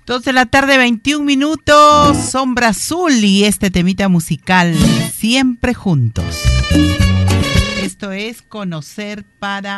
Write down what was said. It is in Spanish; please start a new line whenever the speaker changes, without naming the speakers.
2 de la tarde, 21 minutos, Sombra Azul y este temita musical, Siempre Juntos. Esto es Conocer para